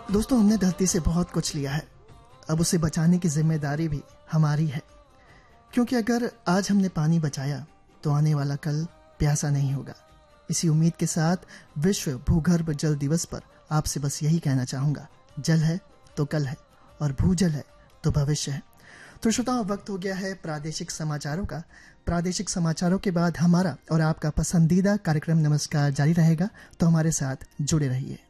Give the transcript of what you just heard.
दोस्तों, हमने धरती से बहुत कुछ लिया है, अब उसे बचाने की जिम्मेदारी भी हमारी है। क्योंकि अगर आज हमने पानी बचाया तो आने वाला कल प्यासा नहीं होगा। इसी उम्मीद के साथ विश्व भूगर्भ जल दिवस पर आपसे बस यही कहना चाहूंगा, जल है तो कल है और भूजल है तो भविष्य है। तो श्रोताओं, वक्त हो गया है प्रादेशिक समाचारों का। प्रादेशिक समाचारों के बाद हमारा और आपका पसंदीदा कार्यक्रम नमस्कार जारी रहेगा, तो हमारे साथ जुड़े रहिए।